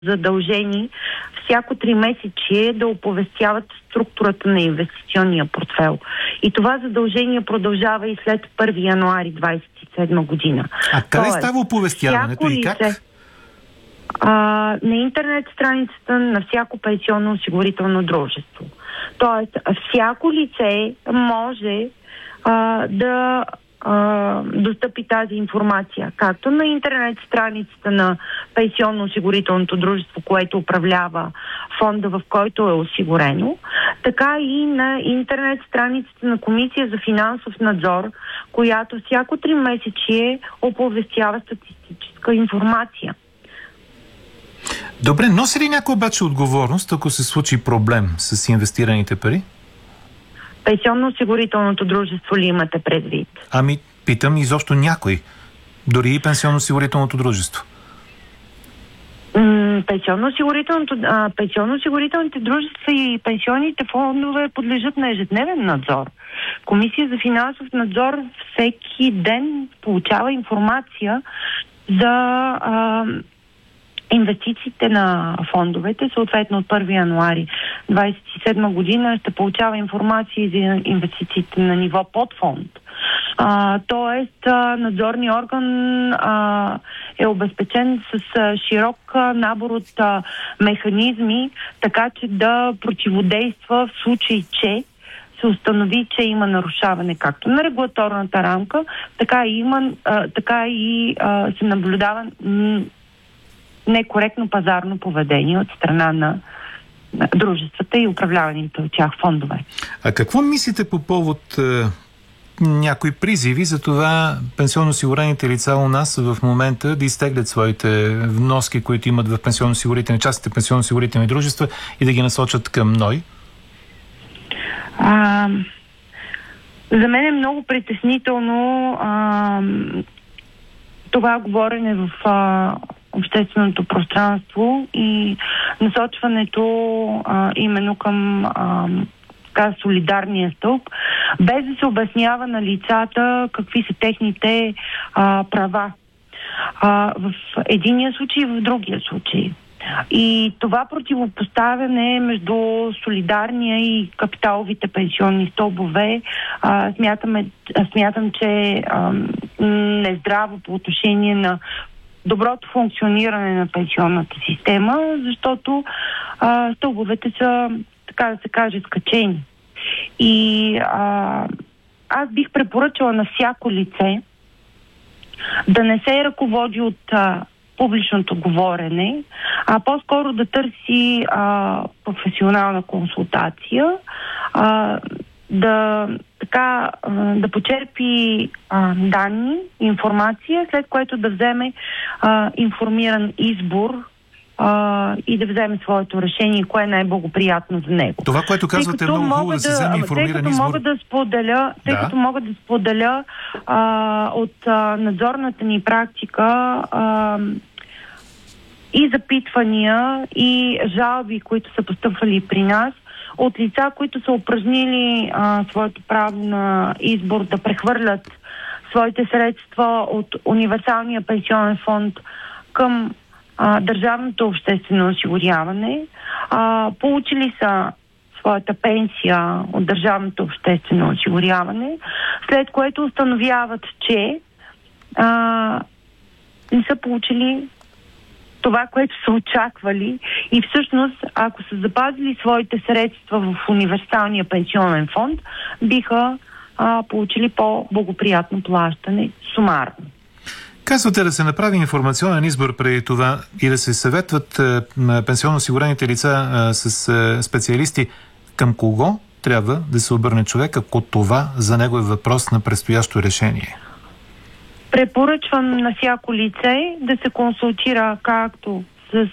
задължени всяко 3 месече да оповестяват структурата на инвестиционния портфел. И това задължение продължава и след 1 януари 2027 година. А къде става оповестяването и как? На интернет страницата на всяко пенсионно-осигурително дружество. Тоест, всяко лице може да достъпи тази информация, както на интернет страницата на пенсионно-осигурителното дружество, което управлява фонда, в който е осигурено, така и на интернет страницата на Комисия за финансов надзор, която всяко 3 месече оповестява статистическа информация. Добре, носи ли някой обаче отговорност, ако се случи проблем с инвестираните пари? Пенсионно-осигурителното дружество ли имате предвид? Ами, питам изобщо някой. Дори и пенсионно-осигурителното дружество. Пенсионно-осигурителните дружества и пенсионните фондове подлежат на ежедневен надзор. Комисия за финансов надзор всеки ден получава информация за инвестициите на фондовете, съответно от 1 януари 2027 година ще получава информация за инвестициите на ниво подфонд. Тоест, надзорният орган е обезпечен с широк набор от механизми, така че да противодейства в случай, че се установи, че има нарушаване както на регулаторната рамка, така и се наблюдава некоректно пазарно поведение от страна на дружествата и управляваните от тях фондове. А какво мислите по повод някои призиви за това пенсионно-осигурените лица у нас в момента да изтеглят своите вноски, които имат в частните пенсионно-осигурителни дружества и да ги насочат към НОИ? За мен е много притеснително това говорене в общественото пространство и насочването именно към солидарния стълб, без да се обяснява на лицата какви са техните права. В единия случай и в другия случай. И това противопоставяне между солидарния и капиталовите пенсионни стълбове смятам, че е нездраво по отношение на доброто функциониране на пенсионната система, защото стълбовете са, така да се каже, скачени. И аз бих препоръчала на всяко лице да не се ръководи от публичното говорене, а по-скоро да търси професионална консултация, да почерпи данни, информация, след което да вземе информиран избор и да вземе своето решение, кое е най-благоприятно за него. Това, което казвате, е много хубаво да се вземе информиран избор. Тъй като мога да споделя от надзорната ни практика и запитвания, и жалби, които са постъпвали при нас, от лица, които са упражнили своето право на избор да прехвърлят своите средства от универсалния пенсионен фонд към държавното обществено осигуряване, получили са своята пенсия от държавното обществено осигуряване, след което установяват, че не са получили това, което са очаквали, и всъщност, ако са запазили своите средства в универсалния пенсионен фонд, биха получили по-благоприятно плащане сумарно. Казвате да се направи информационен избор преди това и да се съветват пенсионно-осигурените лица с специалисти. Към кого трябва да се обърне човек, ако това за него е въпрос на предстоящо решение? Препоръчвам на всяко лице да се консултира както с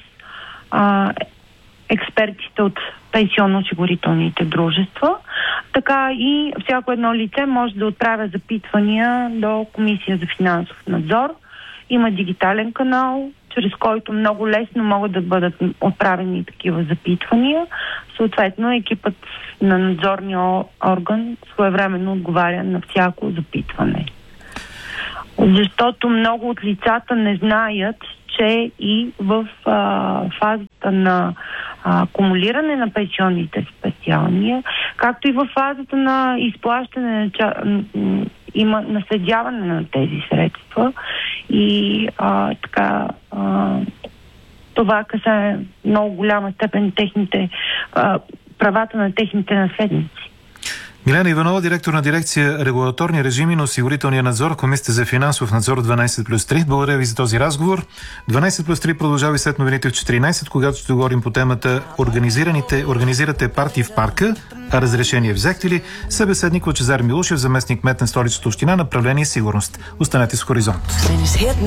експертите от пенсионно-осигурителните дружества, така и всяко едно лице може да отправя запитвания до Комисия за финансов надзор. Има дигитален канал, чрез който много лесно могат да бъдат отправени такива запитвания. Съответно, екипът на надзорния орган своевременно отговаря на всяко запитване. Защото много от лицата не знаят, че и в фазата на акумулиране на пенсионните спестявания, както и в фазата на изплащане има наследяване на тези средства и това касае много голяма степен правата на техните наследници. Милена Иванова, директор на дирекция регулаторни режими на осигурителния надзор, Комисията за финансов надзор 12+3. Благодаря ви за този разговор. 12+3 продължава и след новините в 14, когато ще говорим по темата организирате партии в парка, а разрешение взехте ли? Събеседник Лъчезар Милушев, заместник кмет на Столичната община, направление сигурност. Останете с Хоризонт.